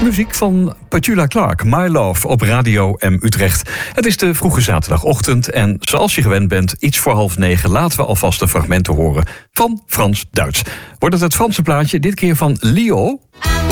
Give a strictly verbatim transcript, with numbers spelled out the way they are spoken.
Muziek van Petula Clark, My Love, op Radio M Utrecht. Het is de vroege zaterdagochtend en zoals je gewend bent, iets voor half negen laten we alvast een fragment horen van Frans Duits. Wordt het het Franse plaatje, dit keer van Leo?